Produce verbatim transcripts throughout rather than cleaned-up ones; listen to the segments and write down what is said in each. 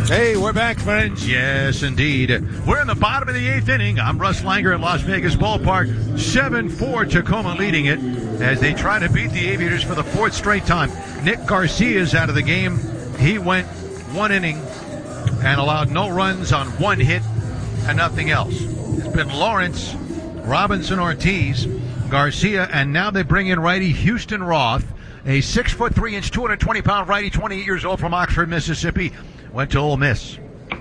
Hey, we're back, friends. Yes, indeed. We're in the bottom of the eighth inning. I'm Russ Langer at Las Vegas Ballpark. seven four Tacoma leading it as they try to beat the Aviators for the fourth straight time. Nick Garcia is out of the game. He went one inning and allowed no runs on one hit and nothing else. It's been Lawrence, Robinson Ortiz, Garcia, and now they bring in righty Houston Roth, a six foot three inch, two hundred twenty pound righty, twenty-eight years old from Oxford, Mississippi. Went to Ole Miss.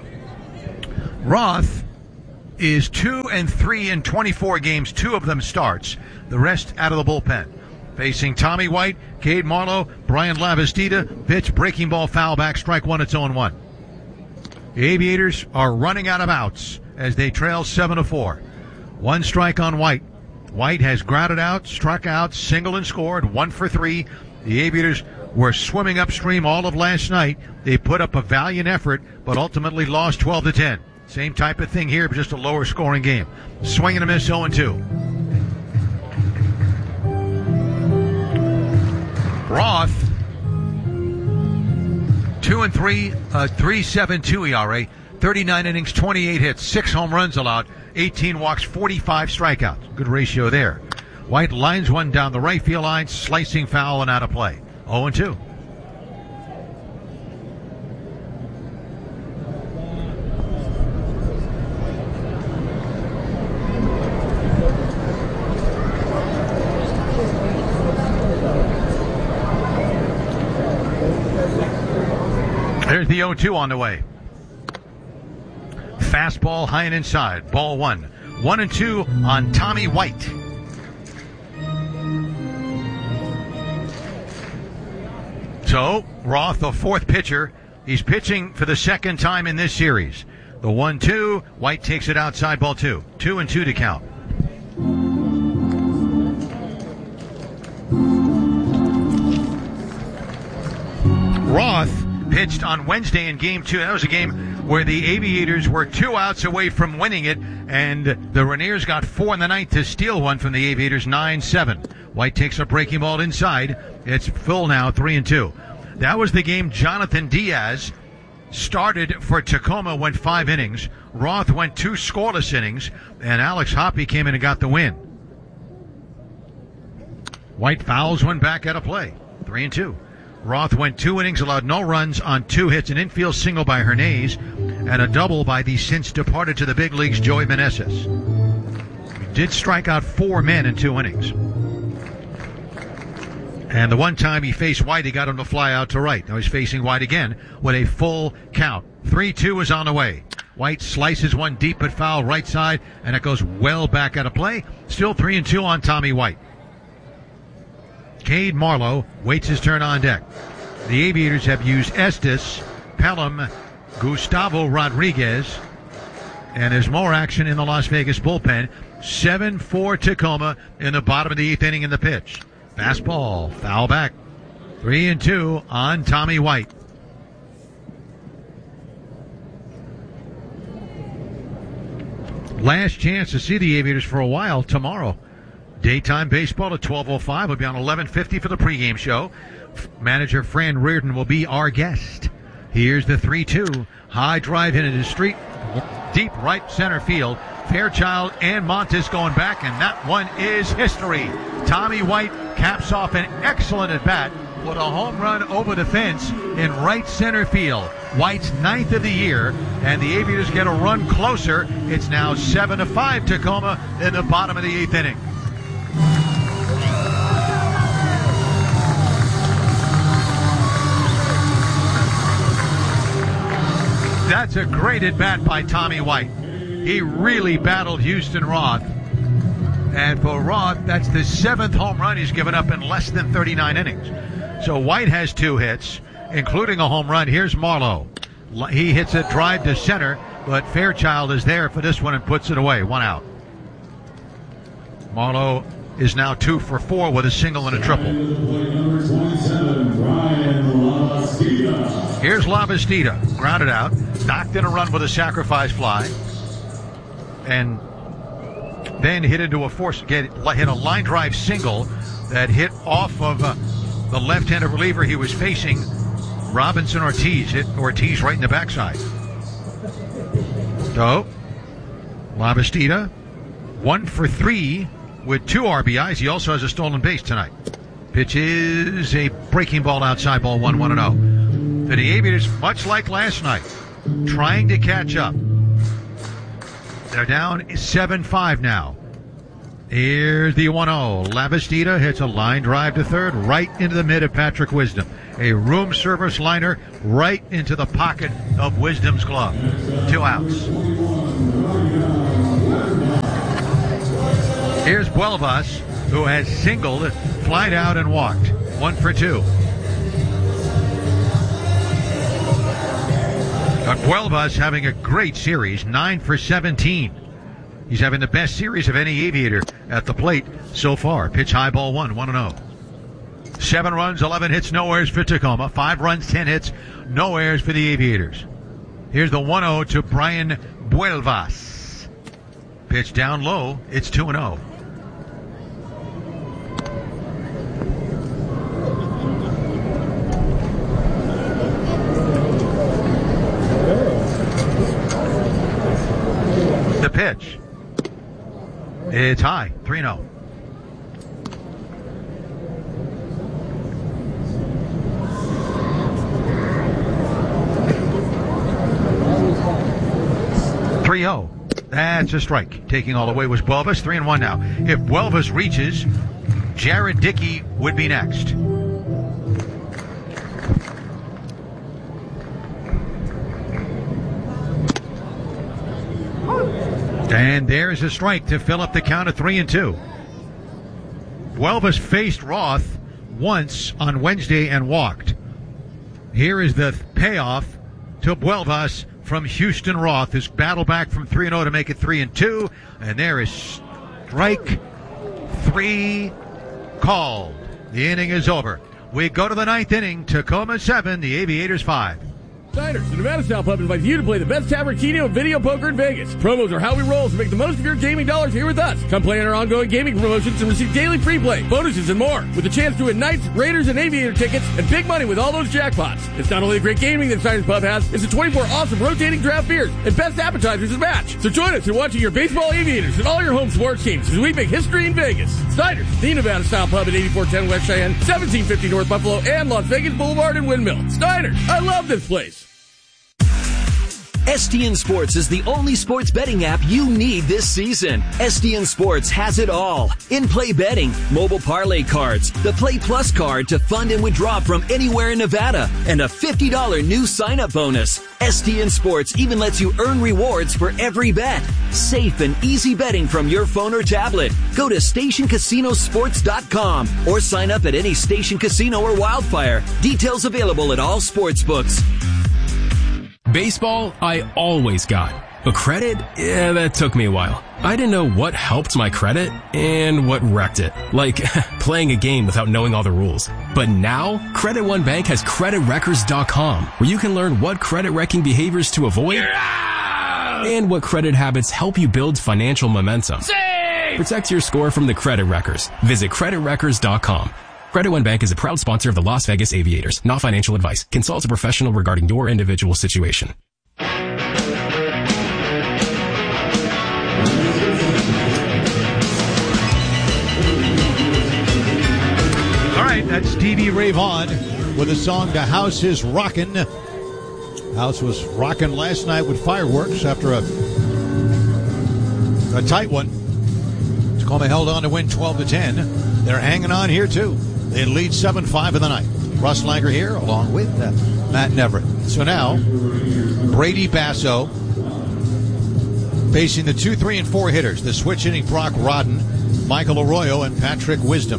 Roth is two and three in twenty-four games. Two of them starts. The rest out of the bullpen. Facing Tommy White, Cade Marlowe, Brian Lavastida. Pitch, breaking ball, foul back, strike one. It's oh and one. The Aviators are running out of outs as they trail seven to four. One strike on White. White has grounded out, struck out, singled and scored. One for three. The Aviators were swimming upstream all of last night. They put up a valiant effort, but ultimately lost twelve to ten. Same type of thing here, but just a lower scoring game. Swing and a miss, oh and two. Roth, two and three, uh, three seven two E R A, thirty-nine innings, twenty-eight hits, six home runs allowed, eighteen walks, forty-five strikeouts. Good ratio there. White lines one down the right field line, slicing foul and out of play. oh and two. There's the oh two on the way. Fastball high and inside. Ball one. One and two on Tommy White. So, Roth, the fourth pitcher, he's pitching for the second time in this series. The one two, White takes it outside, ball two. Two and two to count. Roth pitched on Wednesday in game two. That was a game where the Aviators were two outs away from winning it, and the Rainiers got four in the ninth to steal one from the Aviators, nine seven. White takes a breaking ball inside. It's full now, three and two. That was the game Jonathan Diaz started for Tacoma, went five innings. Roth went two scoreless innings, and Alex Hoppe came in and got the win. White fouls one back out of play, three and two. Roth went two innings, allowed no runs on two hits, an infield single by Hernandez, and a double by the since departed to the big leagues, Joey Meneses. He did strike out four men in two innings. And the one time he faced White, he got him to fly out to right. Now he's facing White again with a full count. three two is on the way. White slices one deep but foul right side, and it goes well back out of play. Still three and two on Tommy White. Cade Marlowe waits his turn on deck. The Aviators have used Estes, Pelham, Gustavo Rodriguez, and there's more action in the Las Vegas bullpen. seven four Tacoma in the bottom of the eighth inning in the pitch. Fastball, foul back. Three and two on Tommy White. Last chance to see the Aviators for a while tomorrow. Daytime baseball at twelve oh five. We'll be on eleven fifty for the pregame show. Manager Fran Reardon will be our guest. Here's the three two. High drive into the street. Deep right center field. Fairchild and Montes going back, and that one is history. Tommy White caps off an excellent at-bat with a home run over the fence in right center field. White's ninth of the year, and the Aviators get a run closer. It's now seven to five Tacoma in the bottom of the eighth inning. That's a great at-bat by Tommy White. He really battled Houston Roth. And for Roth, that's the seventh home run he's given up in less than thirty-nine innings. So White has two hits, including a home run. Here's Marlowe. He hits a drive to center, but Fairchild is there for this one and puts it away. One out. Marlowe is now two for four with a single and a triple. Here's Lavastida, grounded out, knocked in a run with a sacrifice fly, and then hit into a force, get, hit a line drive single that hit off of uh, the left-handed reliever he was facing, Robinson Ortiz hit Ortiz right in the backside. So, Lavastida, one for three with two R B Is. He also has a stolen base tonight. Pitch is a breaking ball outside, ball one, one and oh. For the Aviators, much like last night, trying to catch up. They're down seven five now. Here's the one oh. Lavastida hits a line drive to third, right into the mid of Patrick Wisdom. A room service liner right into the pocket of Wisdom's glove. Two outs. Here's Buelvas, who has singled, flied out, and walked. One for two. But Buelvas having a great series, nine for seventeen. He's having the best series of any Aviator at the plate so far. Pitch high, ball one, one and oh. Seven runs, eleven hits, no errors for Tacoma. Five runs, ten hits, no errors for the Aviators. Here's the one oh to Brian Buelvas. Pitch down low, it's two and oh. The pitch. It's high, three and oh. three oh. That's a strike. Taking all the way was Buelvas. three and one now. If Buelvas reaches, Jared Dickey would be next. And there's a strike to fill up the count of three and two. Buelvas faced Roth once on Wednesday and walked. Here is the payoff to Buelvas from Houston Roth, who's battled back from three and oh to make it three and two. And there is strike three called. The inning is over. We go to the ninth inning. Tacoma seven, the Aviators five. Diners, the Nevada Style Pub invites you to play the best Tavern Keno and video poker in Vegas. Promos are how we roll, so make the most of your gaming dollars here with us. Come play in our ongoing gaming promotions and receive daily free play, bonuses, and more. With a chance to win Knights, Raiders, and Aviator tickets and big money with all those jackpots. It's not only the great gaming that Diners Pub has, it's the twenty-four awesome rotating draft beers and best appetizers to match. So join us in watching your baseball Aviators and all your home sports teams as we make history in Vegas. Diners, the Nevada Style Pub at eighty-four ten West Cheyenne, seventeen fifty North Buffalo, and Las Vegas Boulevard and Windmill. Diners, I love this place. S D N Sports is the only sports betting app you need this season. S D N Sports has it all. In-play betting, mobile parlay cards, the Play Plus card to fund and withdraw from anywhere in Nevada, and a fifty dollars new sign-up bonus. S D N Sports even lets you earn rewards for every bet. Safe and easy betting from your phone or tablet. Go to station casino sports dot com or sign up at any Station Casino or Wildfire. Details available at all sports books. Baseball, I always got. But credit? Yeah, that took me a while. I didn't know what helped my credit and what wrecked it. Like, playing a game without knowing all the rules. But now, Credit One Bank has credit wreckers dot com, where you can learn what credit-wrecking behaviors to avoid and what credit habits help you build financial momentum. Save! Protect your score from the credit wreckers. Visit credit wreckers dot com. Credit One Bank is a proud sponsor of the Las Vegas Aviators. Not financial advice. Consult a professional regarding your individual situation. All right, that's Stevie Ray Vaughan with the song "The House Is Rockin'." House was rocking last night with fireworks after a a tight one. Tacoma held on to win twelve to ten. They're hanging on here too. They lead seven five in the ninth. Russ Langer here along with uh, Matt Neverett. So now, Brady Basso facing the two, three, and four hitters. The switch hitting Brock Rodden, Michael Arroyo, and Patrick Wisdom.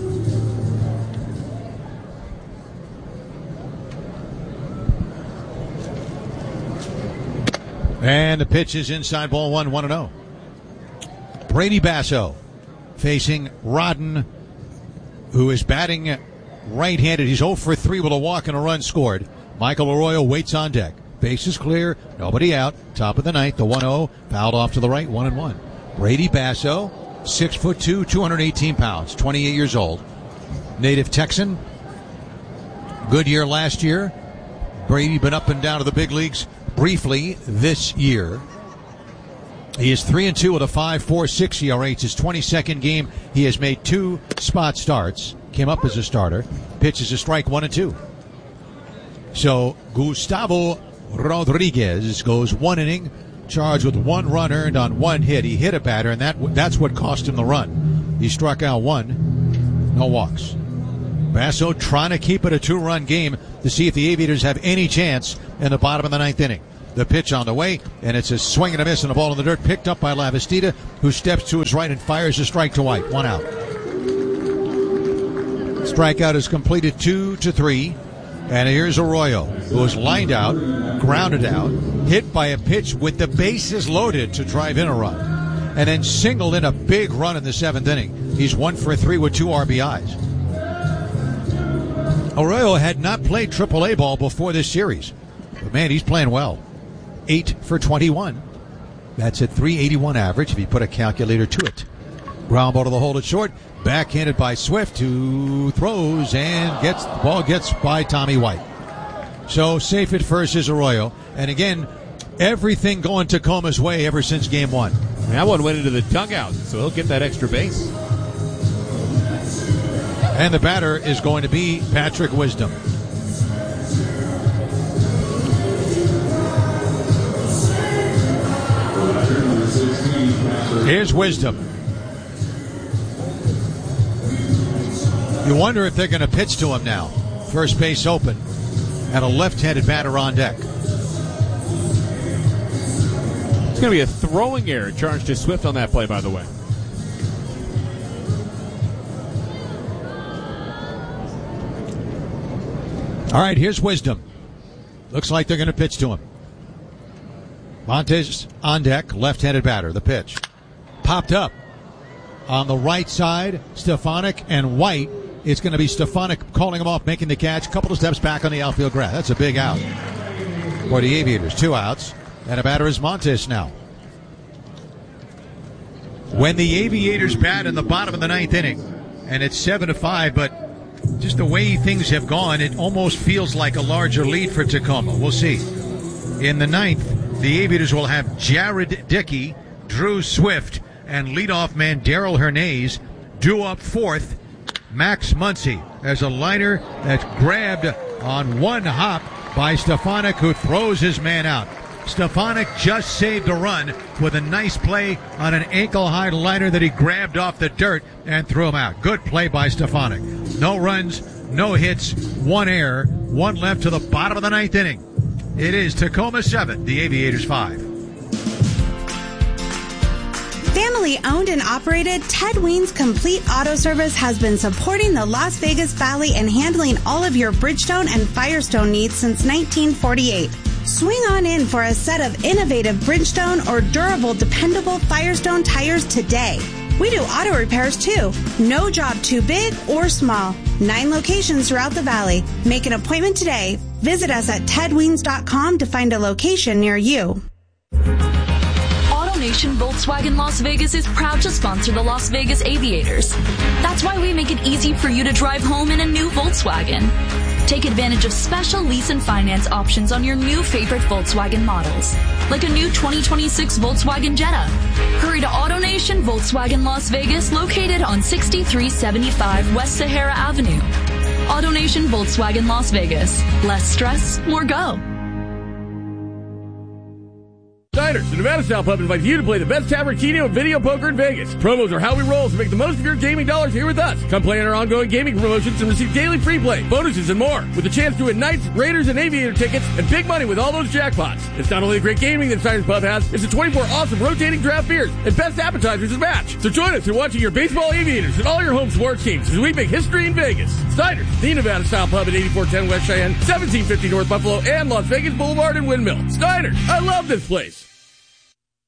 And the pitch is inside, ball one, one and oh. Brady Basso facing Rodden, who is batting right-handed. He's oh for three with a walk and a run scored. Michael Arroyo waits on deck. Base is clear. Nobody out. Top of the ninth. The one oh. Fouled off to the right. One and one. Brady Basso, six foot two, two hundred eighteen pounds, twenty-eight years old. Native Texan. Good year last year. Brady been up and down to the big leagues briefly this year. He is three and two with a five point four six E R A. It's his twenty-second game. He has made two spot starts. Came up as a starter. Pitches a strike one and two. So Gustavo Rodriguez goes one inning, charged with one run earned on one hit. He hit a batter, and that that's what cost him the run. He struck out one, no walks. Basso trying to keep it a two-run game to see if the Aviators have any chance in the bottom of the ninth inning. The pitch on the way, and it's a swing and a miss, and a ball in the dirt picked up by Lavastida, who steps to his right and fires a strike to White. One out. Strikeout is completed two to three. And here's Arroyo, who was lined out, grounded out, hit by a pitch with the bases loaded to drive in a run, and then singled in a big run in the seventh inning. He's one for three with two R B Is. Arroyo had not played triple A ball before this series, but man, he's playing well. eight for twenty-one. That's at three eighty-one average if you put a calculator to it. Ground ball to the hole at short. Backhanded by Swift, who throws and gets the ball gets by Tommy White. So safe at first is Arroyo. And again, everything going Tacoma's way ever since game one. That one went into the dugout, so he'll get that extra base. And the batter is going to be Patrick Wisdom. Here's Wisdom. You wonder if they're going to pitch to him now. First base open and a left-handed batter on deck. It's going to be a throwing error charged to Swift on that play, by the way. All right, here's Wisdom. Looks like they're going to pitch to him. Montes on deck, left-handed batter. The pitch. Popped up. On the right side, Stefanik and White. It's going to be Stefanik calling him off, making the catch. A couple of steps back on the outfield grass. That's a big out for the Aviators. Two outs. And a batter is Montes now. When the Aviators bat in the bottom of the ninth inning, and it's seven to five, but just the way things have gone, it almost feels like a larger lead for Tacoma. We'll see. In the ninth, the Aviators will have Jared Dickey, Drew Swift, and leadoff man Darrell Hernandez due up fourth. Max Muncy. There's a liner that's grabbed on one hop by Stefanik, who throws his man out. Stefanik just saved a run with a nice play on an ankle-high liner that he grabbed off the dirt and threw him out. Good play by Stefanik. No runs, no hits, one error, one left to the bottom of the ninth inning. It is Tacoma seven, the Aviators five. Family owned and operated, Ted Ween's Complete Auto Service has been supporting the Las Vegas Valley and handling all of your Bridgestone and Firestone needs since nineteen forty-eight. Swing on in for a set of innovative Bridgestone or durable, dependable Firestone tires today. We do auto repairs too. No job too big or small. Nine locations throughout the valley. Make an appointment today. Visit us at ted weens dot com to find a location near you. AutoNation Volkswagen Las Vegas is proud to sponsor the Las Vegas Aviators. That's why we make it easy for you to drive home in a new Volkswagen. Take advantage of special lease and finance options on your new favorite Volkswagen models, like a new twenty twenty-six Volkswagen Jetta. Hurry to AutoNation Volkswagen Las Vegas, located on sixty-three seventy-five West Sahara Avenue. AutoNation Volkswagen Las Vegas. Less stress, more go. Diners, the Nevada Style Pub invites you to play the best tavern, keno, and video poker in Vegas. Promos are how we roll, so make the most of your gaming dollars here with us. Come play in our ongoing gaming promotions and receive daily free play, bonuses, and more, with a chance to win Knights, Raiders, and Aviator tickets and big money with all those jackpots. It's not only the great gaming that Diners Pub has, it's the twenty-four awesome rotating draft beers and best appetizers to match. So join us in watching your baseball Aviators and all your home sports teams as we make history in Vegas. Diners, the Nevada Style Pub at eighty-four ten West Cheyenne, seventeen fifty North Buffalo, and Las Vegas Boulevard and Windmill. Diners, I love this place.